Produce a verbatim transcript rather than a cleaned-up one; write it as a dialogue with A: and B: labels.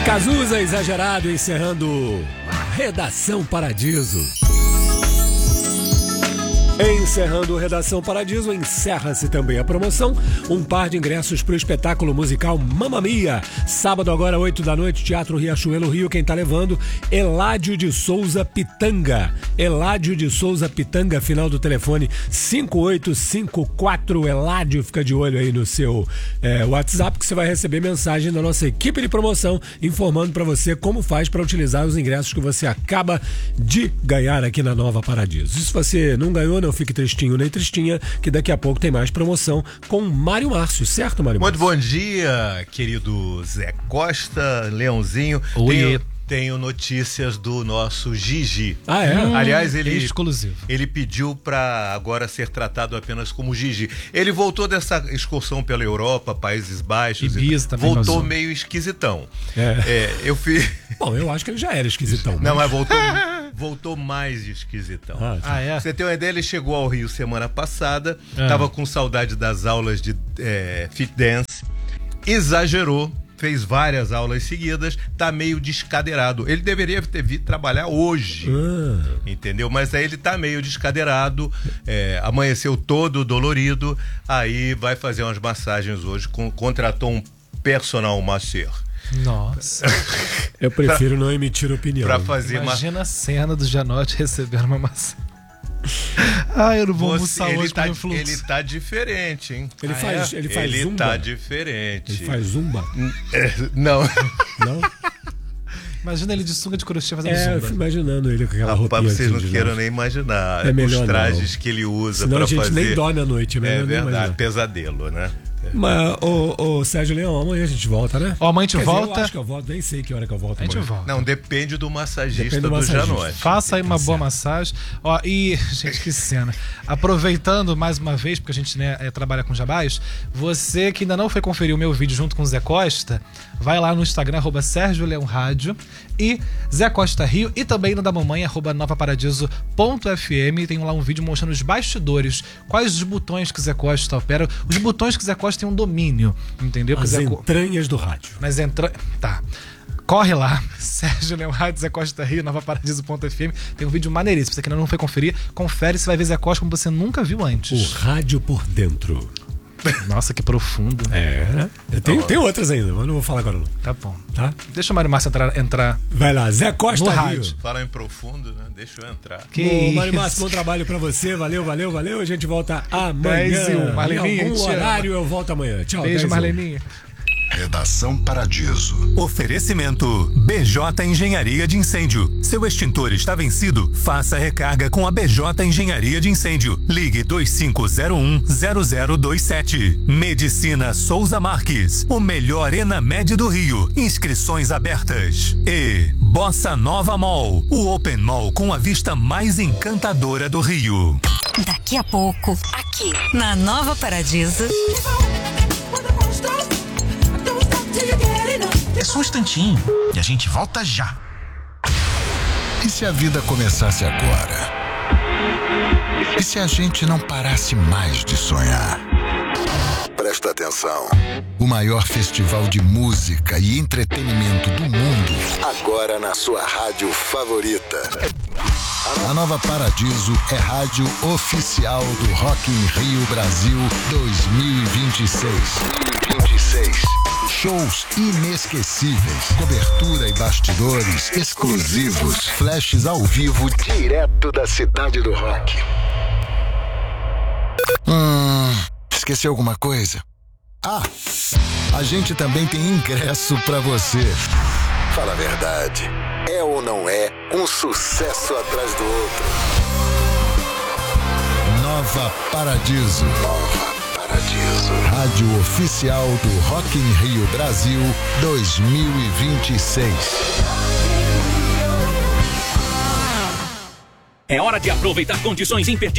A: Cazuza Exagerado encerrando a Redação Paradiso. Encerrando Redação Paradiso, encerra-se também a promoção. Um par de ingressos para o espetáculo musical Mamma Mia. Sábado agora, oito da noite, Teatro Riachuelo Rio. Quem tá levando? Eládio de Souza Pitanga. Eládio de Souza Pitanga, final do telefone cinco oito cinco quatro. Eládio, fica de olho aí no seu é, WhatsApp, que você vai receber mensagem da nossa equipe de promoção informando para você como faz para utilizar os ingressos que você acaba de ganhar aqui na Nova Paradiso. E se você não ganhou, não fique tristinho nem tristinha, que daqui a pouco tem mais promoção com Mário Márcio, certo, Mário Márcio?
B: Muito bom dia, querido Zé Costa, Leãozinho.
C: Oi.
B: Tenho, tenho notícias do nosso Gigi.
A: Ah, é?
B: Hum, Aliás, ele,
C: exclusivo.
B: ele pediu para agora ser tratado apenas como Gigi. Ele voltou dessa excursão pela Europa, Países Baixos.
C: Ibiza também
B: voltou
C: vazou.
B: meio esquisitão.
A: É.
B: É, eu fiz...
A: Bom, eu acho que ele já era esquisitão.
B: Não, mas voltou... Voltou mais esquisitão.
A: Ah, tá.
C: Ah, é?
B: Você tem uma ideia, ele chegou ao Rio semana passada,
C: Ah.
B: tava com saudade das aulas de é, fit dance, exagerou, fez várias aulas seguidas, tá meio descadeirado. Ele deveria ter vindo trabalhar hoje,
A: Ah.
B: entendeu? Mas aí ele tá meio descadeirado, é, amanheceu todo dolorido, aí vai fazer umas massagens hoje, com, contratou um personal masseur.
C: Nossa.
A: Eu prefiro não emitir opinião.
B: Pra fazer uma...
C: Imagina a cena do Janote recebendo uma maçã. Ah, eu não vou
B: Você,
C: almoçar
B: ele,
C: hoje
B: tá,
C: com meu fluxo.
B: ele tá diferente, hein?
A: Ele
C: Ah,
A: faz,
C: é?
A: ele faz
B: ele
A: zumba?
B: tá diferente.
A: Ele faz zumba?
B: É, não.
A: Não?
C: Imagina ele de sunga de crochê fazendo
A: É, eu
C: zumba.
A: fico imaginando ele com aquela
B: Rapaz,
A: roupinha
B: vocês
A: assim
B: não
A: de
B: queiram
A: novo.
B: nem imaginar
A: É melhor
B: os trajes
A: não.
B: que ele usa
A: Senão
B: pra
A: a gente
B: fazer.
A: nem dorme à noite, é melhor
B: É
A: nem
B: verdade,
A: imaginar.
B: pesadelo, né?
A: Mas, ô, ô, Sérgio Leão, amanhã a gente volta, né?
C: Ó, amanhã a gente
A: Quer dizer,
C: volta.
A: eu acho que eu volto, nem sei que hora que eu volto.
C: A gente
A: amanhã.
C: volta.
B: Não, depende do massagista
A: Depende do
B: do,
A: massagista.
B: Janote.
C: Faça aí uma
A: Tá
C: boa
A: certo.
C: massagem. Ó, e, gente, que cena. Aproveitando mais uma vez, porque a gente né, é, trabalha com jabás, você que ainda não foi conferir o meu vídeo junto com o Zé Costa, vai lá no Instagram, arroba Sérgio Leão Rádio e Zé Costa Rio, e também no da mamãe, arroba novaparadiso.fm. Tem lá um vídeo mostrando os bastidores, quais os botões que o Zé Costa opera. Os botões que o Zé Costa tem um domínio, entendeu?
A: As
C: Zé Co-
A: entranhas do rádio.
C: Mas entra... Tá. Corre lá, Sérgio Leão Rádio, Zé Costa Rio, novaparadiso.fm. Tem um vídeo maneiríssimo. Você que ainda não foi conferir, confere, você vai ver Zé Costa como você nunca viu
A: O
C: antes.
A: rádio por dentro.
C: Nossa, que profundo.
A: É. Tem, tem outras ainda, mas não vou falar agora não.
C: Tá bom.
A: Tá?
C: Deixa o Mário Márcio entrar. entrar.
A: Vai lá, Zé Costa
C: No
A: Rio.
C: rádio.
B: Fala em profundo, né? Deixa eu entrar.
C: Que
A: Bom, Mário
C: isso?
A: Márcio, bom trabalho pra você. Valeu, valeu, valeu. A gente volta amanhã.
C: dez e um. Marleninha,
A: em algum
C: te amo.
A: horário eu volto amanhã. Tchau.
C: Beijo,
A: dez e um.
C: Marleninha.
D: Redação Paradiso.
E: Oferecimento B J Engenharia de Incêndio. Seu extintor está vencido? Faça a recarga com a B J Engenharia de Incêndio. Ligue dois cinco zero um zero zero dois sete. Medicina Souza Marques. O melhor Enamed do Rio. Inscrições abertas. E Bossa Nova Mall. O Open Mall com a vista mais encantadora do Rio.
F: Daqui a pouco, aqui na Nova Paradiso.
G: É só um instantinho e a gente volta já.
D: E se a vida começasse agora? E se a gente não parasse mais de sonhar? Presta atenção. O maior festival de música e entretenimento do mundo, agora na sua rádio favorita. A Nova Paradiso é rádio oficial do Rock in Rio Brasil dois mil e vinte e seis. dois mil e vinte e seis. Shows inesquecíveis, cobertura e bastidores exclusivos, flashes ao vivo direto da cidade do rock. Hum, esqueci alguma coisa? Ah, a gente também tem ingresso pra você. Fala a verdade, é ou não é um sucesso atrás do outro? Nova Paradiso. Nova Paradiso. Rádio oficial do Rock in Rio Brasil dois mil e vinte e seis.
H: É hora de aproveitar condições imperdíveis.